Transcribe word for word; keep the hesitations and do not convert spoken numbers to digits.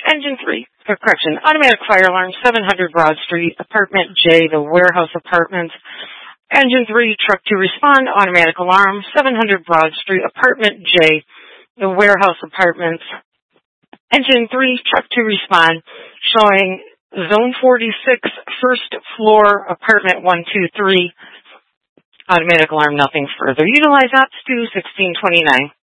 Engine three, or correction, automatic fire alarm, seven hundred Broad Street, apartment J, the warehouse apartments. Engine three, truck to respond, automatic alarm, seven hundred Broad Street, apartment J, the warehouse apartments. Engine three, truck to respond, showing zone forty-six, first floor, apartment one two three. Automatic alarm, nothing further. Utilize ops two, sixteen twenty-nine.